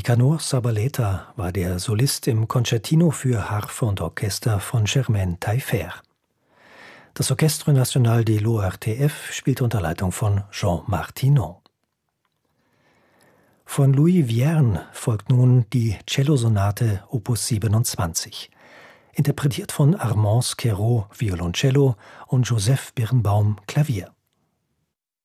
Nicanor Zabaleta war der Solist im Concertino für Harfe und Orchester von Germaine Taillefer. Das Orchestre National de l'ORTF spielte unter Leitung von Jean Martineau. Von Louis Vierne folgt nun die Cellosonate Opus 27, interpretiert von Armand Querot Violoncello und Joseph Birnbaum Klavier.